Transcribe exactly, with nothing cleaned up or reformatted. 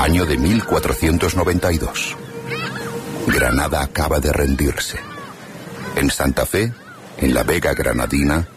año de mil cuatrocientos noventa y dos. Granada acaba de rendirse. En Santa Fe, en la Vega Granadina,